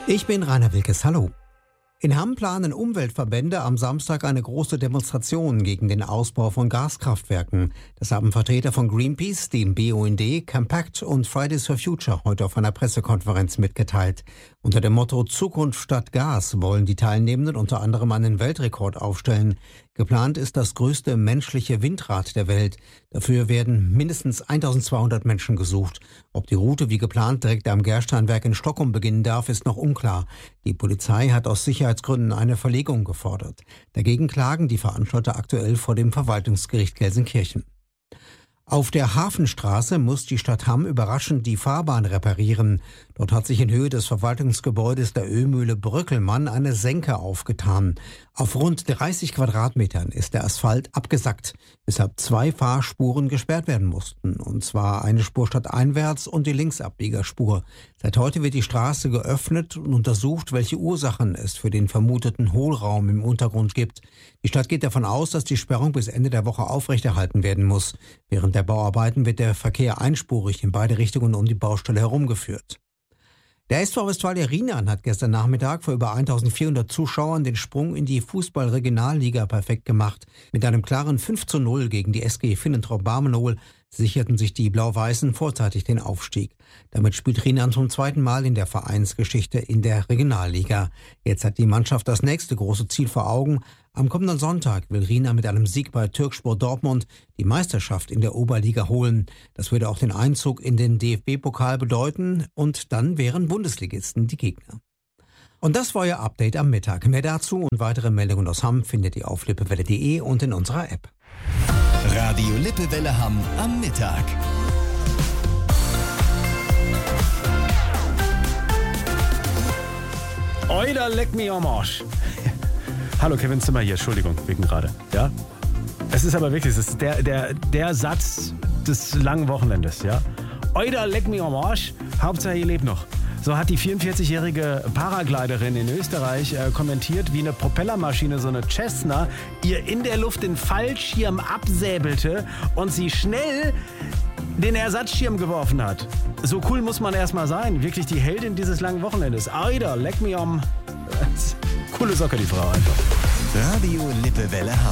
Ich bin Rainer Wilkes, hallo. In Hamm planen Umweltverbände am Samstag eine große Demonstration gegen den Ausbau von Gaskraftwerken. Das haben Vertreter von Greenpeace, dem BUND, Campact und Fridays for Future heute auf einer Pressekonferenz mitgeteilt. Unter dem Motto Zukunft statt Gas wollen die Teilnehmenden unter anderem einen Weltrekord aufstellen. Geplant ist das größte menschliche Windrad der Welt. Dafür werden mindestens 1200 Menschen gesucht. Ob die Route wie geplant direkt am Gersteinwerk in Stockholm beginnen darf, ist noch unklar. Die Polizei hat aus Sicherheitsgründen eine Verlegung gefordert. Dagegen klagen die Veranstalter aktuell vor dem Verwaltungsgericht Gelsenkirchen. Auf der Hafenstraße muss die Stadt Hamm überraschend die Fahrbahn reparieren. Dort hat sich in Höhe des Verwaltungsgebäudes der Ölmühle Brückelmann eine Senke aufgetan. Auf rund 30 Quadratmetern ist der Asphalt abgesackt, weshalb 2 Fahrspuren gesperrt werden mussten. Und zwar eine Spur stadteinwärts und die Linksabbiegerspur. Seit heute wird die Straße geöffnet und untersucht, welche Ursachen es für den vermuteten Hohlraum im Untergrund gibt. Die Stadt geht davon aus, dass die Sperrung bis Ende der Woche aufrechterhalten werden muss. Während der Bauarbeiten wird der Verkehr einspurig in beide Richtungen um die Baustelle herumgeführt. Der SV Westfalia Rienan hat gestern Nachmittag vor über 1400 Zuschauern den Sprung in die Fußball-Regionalliga perfekt gemacht. Mit einem klaren 5:0 gegen die SG Finnentrop-Bamenohl sicherten sich die Blau-Weißen vorzeitig den Aufstieg. Damit spielt Rienan zum zweiten Mal in der Vereinsgeschichte in der Regionalliga. Jetzt hat die Mannschaft das nächste große Ziel vor Augen. Am kommenden Sonntag will Rienan mit einem Sieg bei Türkspor Dortmund die Meisterschaft in der Oberliga holen. Das würde auch den Einzug in den DFB-Pokal bedeuten und dann wären Bundesligisten die Gegner. Und das war Euer Update am Mittag. Mehr dazu und weitere Meldungen aus Hamm findet ihr auf lippewelle.de und in unserer App. Radio Lippewelle Hamm am Mittag. Oida, leck mich am Arsch. Hallo, Kevin Zimmer hier, Entschuldigung, wegen gerade. Ja? Es ist aber wirklich, es ist der Satz des langen Wochenendes, ja? Oida, leck mich am Arsch, Hauptsache ihr lebt noch. So hat die 44-jährige Paragliderin in Österreich kommentiert, wie eine Propellermaschine, so eine Cessna, ihr in der Luft den Fallschirm absäbelte und sie schnell den Ersatzschirm geworfen hat. So cool muss man erstmal sein. Wirklich die Heldin dieses langen Wochenendes. Oida, leck mich am... Coole Socke, die Frau einfach. Radio Lippewelle Hamm.